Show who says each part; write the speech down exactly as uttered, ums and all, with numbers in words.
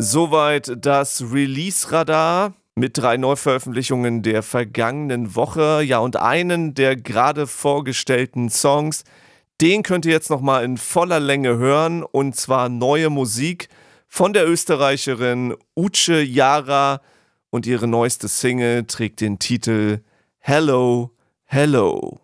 Speaker 1: Soweit das Release-Radar mit drei Neuveröffentlichungen der vergangenen Woche. Ja, und einen der gerade vorgestellten Songs, den könnt ihr jetzt nochmal in voller Länge hören. Und zwar neue Musik von der Österreicherin Uche Jara. Und ihre neueste Single trägt den Titel Hello, Hello.